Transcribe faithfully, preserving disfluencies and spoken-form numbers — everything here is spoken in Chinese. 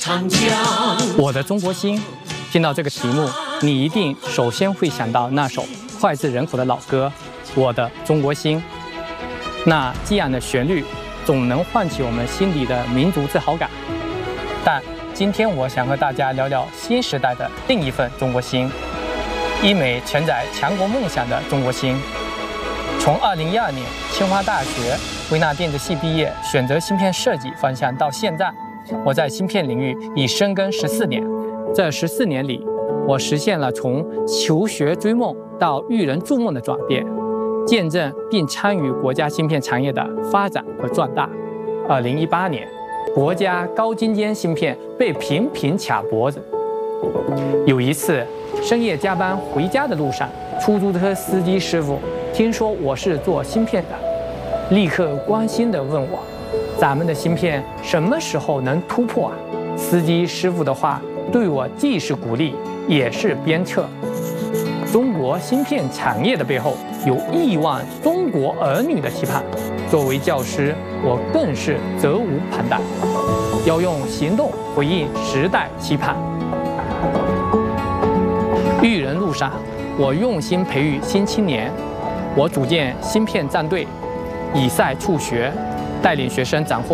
长江。 我的中国心，听到这个题目，你一定首先会想到那首脍炙人口的老歌《我的中国心》。那激昂的旋律，总能唤起我们心底的民族自豪感。但今天我想和大家聊聊新时代的另一份中国心，一枚承载强国梦想的中国心。从二零一二年清华大学微纳电子系毕业，选择芯片设计方向到现在，我在芯片领域已深耕十四年。这十四年里，我实现了从求学追梦到育人筑梦的转变，见证并参与国家芯片产业的发展和壮大。二零一八年，国家高精尖芯片被频频卡脖子。有一次深夜加班回家的路上，出租车司机师傅听说我是做芯片的，立刻关心地问我：“咱们的芯片什么时候能突破啊？”司机师傅的话对我既是鼓励，也是鞭策。中国芯片产业的背后有亿万中国儿女的期盼，作为教师，我更是责无旁贷，要用行动回应时代期盼。育人路上，我用心培育新青年，我组建芯片战队，以赛促学，带领学生斩获